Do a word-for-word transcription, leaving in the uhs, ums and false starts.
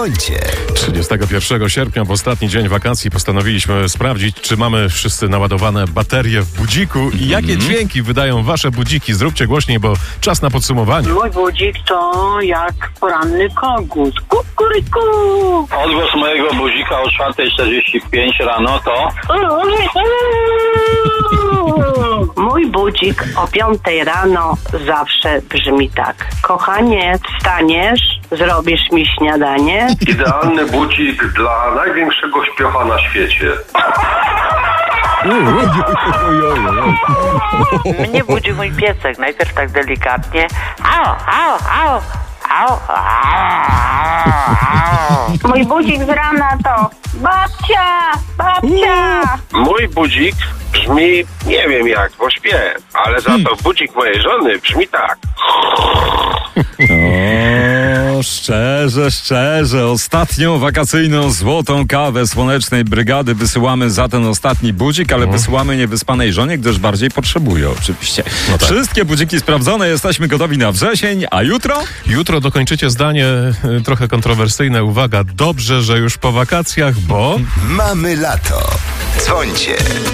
Dzwońcie. trzydziestego pierwszego sierpnia, w ostatni dzień wakacji, postanowiliśmy sprawdzić, czy mamy wszyscy naładowane baterie w budziku i jakie dźwięki wydają wasze budziki. Zróbcie głośniej, bo czas na podsumowanie. Mój budzik to jak poranny kogut. Kukuryku! Odgłos mojego buzika o czwarta czterdzieści pięć rano to... Mój budzik o piątej rano zawsze brzmi tak. Kochanie, wstaniesz, zrobisz mi śniadanie. Idealny budzik dla największego śpiocha na świecie. Mnie budzi mój piesek. Najpierw tak delikatnie. Au, au, au, au, au. Mój budzik z rana to babcia, babcia. Mój budzik brzmi, nie wiem jak, bo śpię, ale za to budzik mojej żony brzmi tak. O, szczerze, szczerze, ostatnią wakacyjną złotą kawę Słonecznej Brygady wysyłamy za ten ostatni budzik, ale wysyłamy niewyspanej żonie, gdyż bardziej potrzebuje oczywiście. No tak. Wszystkie budziki sprawdzone, jesteśmy gotowi na wrzesień, a jutro? Jutro dokończycie zdanie y, trochę kontrowersyjne. Uwaga, dobrze, że już po wakacjach, bo... Mamy lato. Dzwońcie.